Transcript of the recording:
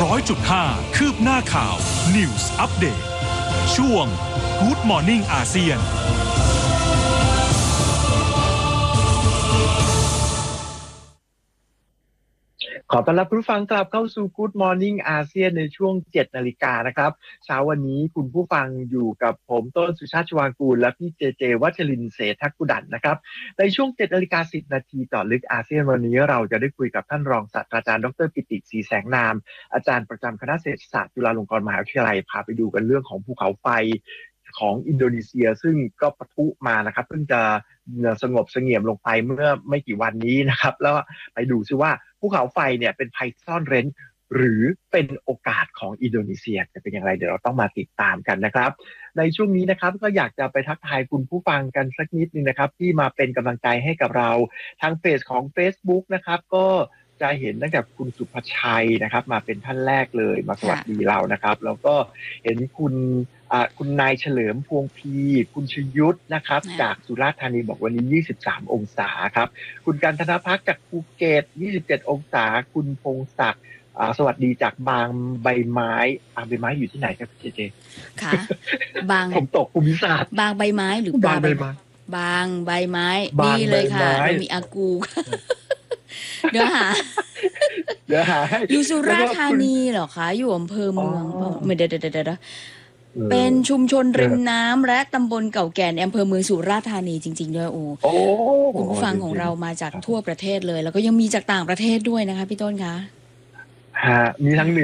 100.5 คืบหน้าข่าว News Update ช่วง Good Morning อาเซียนขอต้อนรับผู้ฟังกลับเข้าสู่ Good Morning อาเซียนในช่วง 7 นาฬิกานะครับเช้าวันนี้คุณผู้ฟังอยู่กับผมต้นสุชาติ ชวางกูลและพี่เจวัชรินทร์เสถกุดันนะครับในช่วง 7 นาฬิกา 10 นาทีต่อลึกอาเซียนวันนี้เราจะได้คุยกับท่านรองศาสตราจารย์ดร.ปิติ ศรีแสงนามอาจารย์ประจำคณะเศรษฐศาสตร์จุฬาลงกรณ์มหาวิทยาลัยพาไปดูกันเรื่องของภูเขาไฟของอินโดนีเซียซึ่งก็ปะทุมานะครับเพิ่งจะสงบเสงี่ยมลงไปเมื่อไม่กี่วันนี้นะครับแล้วไปดูซิว่าภูเขาไฟเนี่ยเป็นภัยซ่อนเร้นหรือเป็นโอกาสของอินโดนีเซียจะเป็นอย่างไรเดี๋ยวเราต้องมาติดตามกันนะครับในช่วงนี้นะครับก็อยากจะไปทักทายคุณผู้ฟังกันสักนิดนึงนะครับที่มาเป็นกำลังใจให้กับเราทางเพจของ Facebook นะครับก็จะเห็นตั้งแต่คุณสุภชัยนะครับมาเป็นท่านแรกเลยมาสวัสดีเรานะครับแล้วก็เห็นคุณนายเฉลิมพวงพีคุณชยุทธนะครับจากสุราษฎร์ธานีบอกวันนี้23 องศาครับคุณกันธนภักดิ์จากภูเก็ต27 องศาคุณพงศักดิ์สวัสดีจากบางใบไม้ใบไม้อยู่ที่ไหนครับเจค่ะบางผมตกภูมิศาสตร์บางใบไม้หรือบางใบไม้บางใบไม้นี่เลยค่ะเรามีอากูเดี๋ยวหาอยู่สุราษฎร์ธานีเหรอคะอยู่อำเภอเมืองไม่เดี๋ยวเป็นชุมชนริมน้ำและตำบลเก่าแก่ในอำเภอเมืองสุราษฎร์ธานีจริงๆด้วยคุณผู้ฟังของเรามาจากทั่วประเทศเลยแล้วก็ยังมีจากต่างประเทศด้วยนะคะพี่ต้นคะมีทั้ง